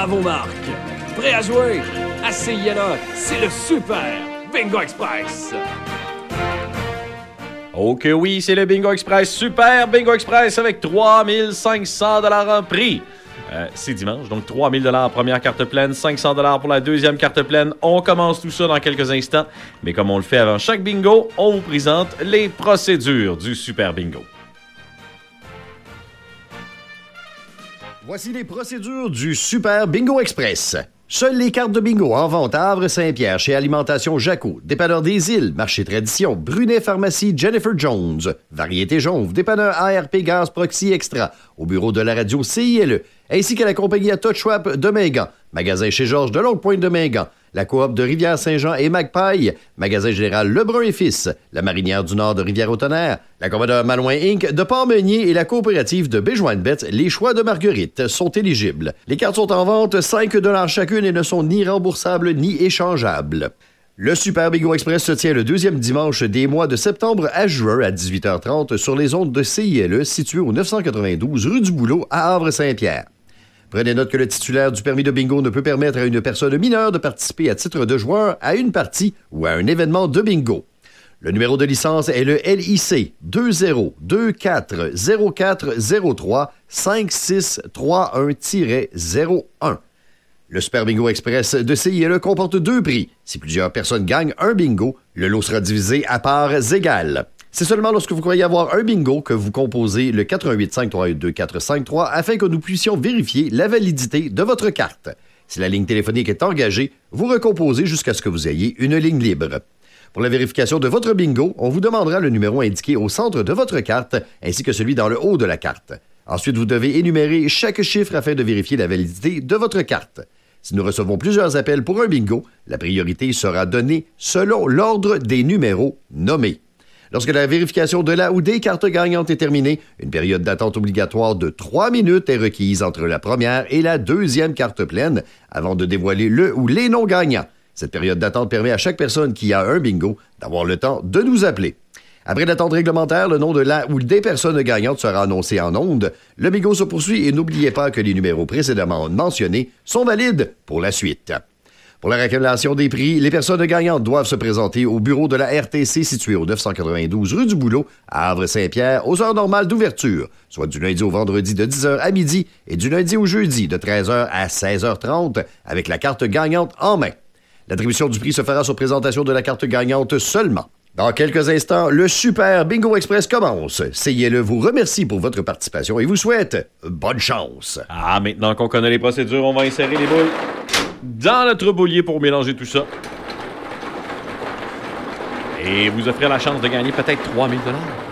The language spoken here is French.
À vos marques. Prêt à jouer? Asseyez-là, c'est le Super Bingo Express. Ok, oui, c'est le Bingo Express, Super Bingo Express avec 3500 $ en prix. C'est dimanche, donc 3000 $ première carte pleine, 500 $ pour la deuxième carte pleine. On commence tout ça dans quelques instants, mais comme on le fait avant chaque bingo, on vous présente les procédures du Super Bingo. Voici les procédures du Super Bingo Express. Seules les cartes de bingo en vente à Havre-Saint-Pierre chez Alimentation Jaco, Dépanneur des Îles, Marché Tradition, Brunet Pharmacie Jennifer Jones, Variété Jonve, Dépanneur ARP Gaz Proxy Extra, au bureau de la radio CILE, ainsi qu'à la compagnie à Touchwap de Mingan, magasin chez Georges de Longue-Pointe de Mingan, la coop de Rivière-Saint-Jean et Magpie, magasin général Lebrun et Fils, la marinière du Nord de Rivière-au-Tonnerre, la commodore Malouin Inc. de Port-Meunier et la coopérative de Béjoine-Bette, les choix de Marguerite sont éligibles. Les cartes sont en vente, 5 $ chacune et ne sont ni remboursables ni échangeables. Le Super Bingo Express se tient le deuxième dimanche des mois de septembre à juin à 18h30 sur les ondes de CILE situées au 992 rue du Boulot à Havre-Saint-Pierre. Prenez note que le titulaire du permis de bingo ne peut permettre à une personne mineure de participer à titre de joueur à une partie ou à un événement de bingo. Le numéro de licence est le LIC 2024045631-01. Le Super Bingo Express de CILE comporte 2 prix. Si plusieurs personnes gagnent un bingo, le lot sera divisé à parts égales. C'est seulement lorsque vous croyez avoir un bingo que vous composez le 418-532-453 afin que nous puissions vérifier la validité de votre carte. Si la ligne téléphonique est engagée, vous recomposez jusqu'à ce que vous ayez une ligne libre. Pour la vérification de votre bingo, on vous demandera le numéro indiqué au centre de votre carte ainsi que celui dans le haut de la carte. Ensuite, vous devez énumérer chaque chiffre afin de vérifier la validité de votre carte. Si nous recevons plusieurs appels pour un bingo, la priorité sera donnée selon l'ordre des numéros nommés. Lorsque la vérification de la ou des cartes gagnantes est terminée, une période d'attente obligatoire de 3 minutes est requise entre la première et la deuxième carte pleine avant de dévoiler le ou les noms gagnants. Cette période d'attente permet à chaque personne qui a un bingo d'avoir le temps de nous appeler. Après l'attente réglementaire, le nom de la ou des personnes gagnantes sera annoncé en ondes. Le bingo se poursuit et n'oubliez pas que les numéros précédemment mentionnés sont valides pour la suite. Pour la réclamation des prix, les personnes gagnantes doivent se présenter au bureau de la RTC situé au 992 rue du Boulot, à Havre-Saint-Pierre, aux heures normales d'ouverture, soit du lundi au vendredi de 10h à midi et du lundi au jeudi de 13h à 16h30, avec la carte gagnante en main. L'attribution du prix se fera sur présentation de la carte gagnante seulement. Dans quelques instants, le Super Bingo Express commence. CILE vous remercie pour votre participation et vous souhaite bonne chance. Ah, maintenant qu'on connaît les procédures, on va insérer les boules dans notre boulier pour mélanger tout ça. Et vous offrir la chance de gagner peut-être 3000 $.